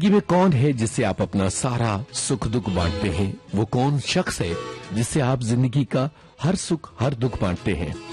जिंदगी में कौन है जिससे आप अपना सारा सुख दुख बांटते हैं? वो कौन शख्स है जिससे आप जिंदगी का हर सुख हर दुख बांटते हैं?